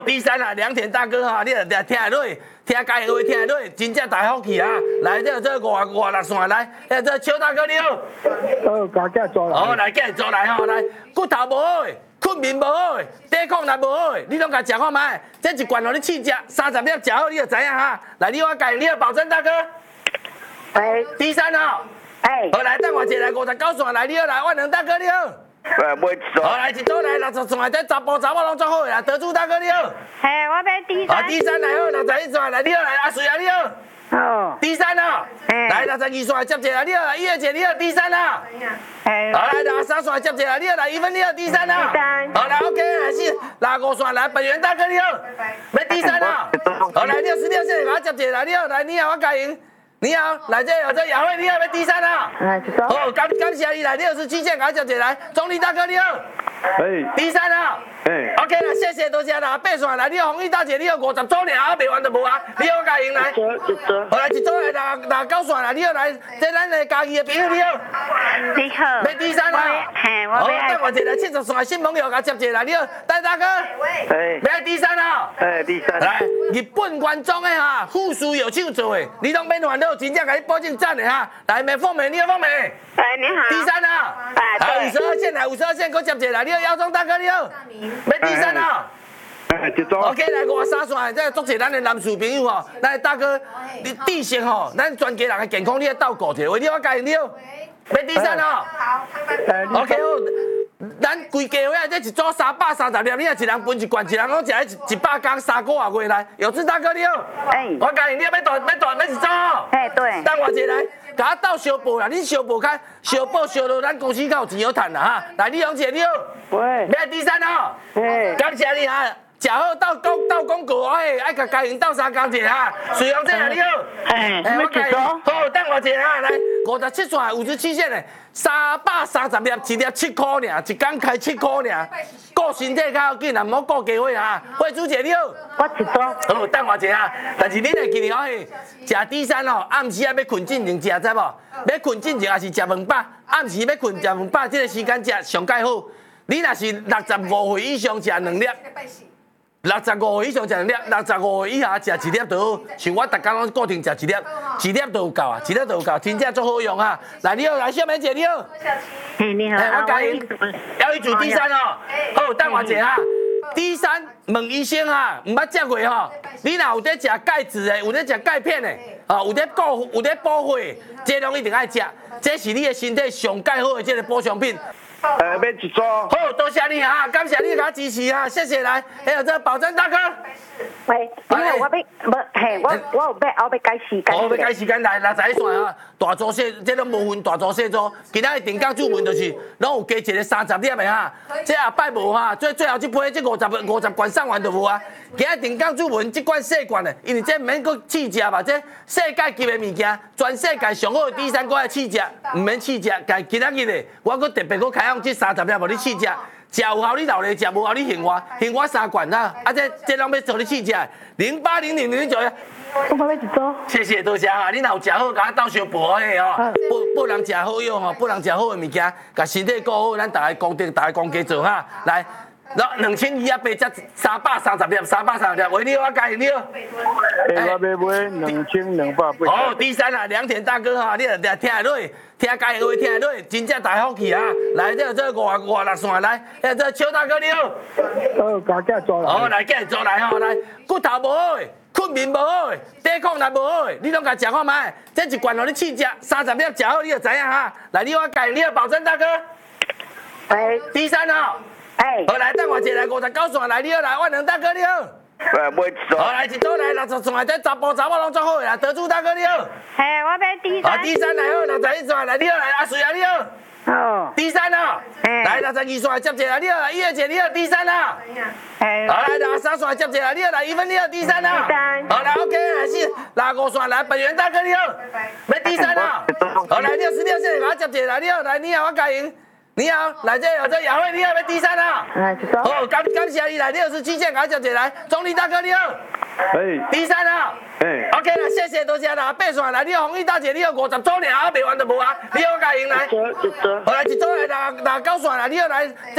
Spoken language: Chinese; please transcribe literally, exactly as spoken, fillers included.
第三啊，良田大哥哈，你著听听落，听家的话听落，真正大福气啊！来，这这五五六线来，哎，这邱大哥你好。 哦，家家做来。 哦，来，家做来吼，来，骨头无好的，困眠无好的，抵抗力无好的，你拢甲食看卖。这一罐互你试食，三十粒食好，你就知影哈。来，你我家你要保证大哥。 喂。 第三哦。 哎。 好，来，等我一下来五十九线来，你好来，万能大哥你好。 哎，买一组。 好，来一组来六十线，这查甫查某拢做好的啦。德珠大哥你好。 嘿，我要第三。 啊，第三来好，六十一线来，你好来，阿水啊你好。 哦。 第三哦。来六十二线接者来，你好来，一二姐你好，第三啊。 嘿。 好来，六十三线接者来，你好来，一分你好，第三啊。 第三。 好来 ，OK， 来是六五线来，本源大哥你好。要第三啊。好来，六十六线给我接者来，你好来，你好我家赢。 你好，来这有这雅慧，你好，要第三啊？ 哎，就说。 好，感感谢你来六十七线，给我接者来，钟立大哥你好。 哎。 第三啊。 哎。 OK 啦，谢谢多谢啦，八线来，你好，红玉大姐，你好，五十周年啊，未完就无啊，你好，我家赢来。 一组。 好来，一组来六六九线来，你好来，这咱的家己的朋友你好。 你好。 要第三啊？ 嘿，我要。 好，等我一来七十线新朋友给我接者来，你好，戴大哥。 哎。 要第三啊？ 哎，第三。 来，日本原装的哈，富士有手做的，你拢免烦恼，真正给你保证赞的哈。来，美凤美，你好，凤美。 哎，你好。 第三啊。 哎，对。 五十二线来，五十二线给我接者来，你好，姚忠大哥你好。要第三啊。 哎，一组。 OK， 来五三线，这做者咱的男士朋友吼，咱大哥，你地形吼，咱全家人的健康你要照顾者，为你我家你好。要第三哦。好。OK 好，咱规家伙这一组三百三十粒，你若一人分一罐，一人拢食一一百缸三个月月来。有志大哥你好。 哎。 我家你要要大要大要一组哦。 哎，对。 等我一下来，甲我斗小报啦，你小报开，小报小到咱公司较有钱好赚啦哈。来，李荣姐你好。 喂。 要第三哦。 哎。 感谢你哈。 食好斗讲斗广告，哎，爱甲家营斗相共者哈。水龙姐啊，你好。 哎，我家营。 好，等我一下哈，来五十七线、五十七线的，三百三十粒，一粒七块尔，一工开七块尔。顾身体较要紧啊，唔好顾家伙哈。惠珠姐你好。 我一组。 好，等我一下，但是恁会记得哦，嘿，食第三哦，暗时啊要困进前食，知无？要困进前也是食饭饱，暗时要困食饭饱，这个时间食上介好。你若是六十五岁以上食两粒。 六十五岁以上食两粒，六十五岁以下食一粒就好。像我逐工拢固定食一粒，一粒就有够啊，一粒就有够，真正足好用啊！来，你好，来小美姐你好。 嘿，你好。 哎，我家营要一组第三哦。好，等我一下哈。第三问医生哈，唔捌食过吼。你若有在食钙质的，有在食钙片的，哦，有在补有在补血，这拢一定爱食。这是你的身体上介好的这个补充品。 呃，要一组。 好，多谢你哈，感谢你给我支持哈，谢谢来。还有这保证大哥。 喂，你好，我要无嘿，我我有要后要改时间。 哦，要改时间来，六十一线哈，大组小，这拢无分大组小组。今仔日定岗主文就是拢有加一个三十粒的哈，这下摆无哈，最最后这批这五十五十罐送完就无啊。今仔定岗主文这罐细罐的，因为这唔免搁试食嘛，这世界级的物件，全世界上好的第三个来试食，唔免试食，但今仔日的我搁特别搁开放这三十粒互你试食。 食有效你留咧食，无效你幸我，幸我三罐啦。啊，这这拢要做你试食，零八零零零九。 我要一组。 谢谢多谢哈，你若有食好，甲我斗相报嘿吼，不不能食好药吼，不能食好的物件，甲身体顾好，咱大家公定，大家公家做哈。来，两千二百八才三百三十粒，三百三十粒，喂你好，我家你好。 哎，我要买两千两百八。 哦，第三啊，良田大哥哈，你著听下落。 听家的话，听下落，真正大福气啊！来，这这五五六线来，哎，这邱大哥你好。 哦，家家做来。 哦，来，家做来吼，来，骨头无好的，困眠无好的，抵抗力无好的，你拢甲食看卖。这一罐互你试食，三十粒食好，你就知影哈。来，你我家，你好，保证大哥。 喂。 第三哦。 哎。 好，来，等我一下来五十九线来，你好，来，万能大哥你好。 哎，买一组。 好，来一组来六十线，这查甫查某拢做好的啦。德珠大哥你好。 嘿，我要第三。 好，第三来好，六十一线来，你好，来阿水啊你好。 哦。 第三哦。来六十二线接者来，你好，来一二姐你好，第三啊。 嘿。 好，来六十三线接者来，你好，来一分你好，第三啊。 第三。 好，来 OK， 来是六五线来，本源大哥你好。要第三啊。好，来六十六线给我接者来，你好，来你好，我家赢。 你好，来这有这雅慧，你好，要第三啊？ 哎，就说。 好，感感谢你来六十七线，给我接者来，钟立大哥你好。 哎。 第三啊。 哎。 OK 啦，谢谢多谢啦，八线来，你好，红玉大姐，你好，五十周年啊，未完就无啊，你好，我家赢来。 一组一组。 好来，一组来六六九线来，你好来。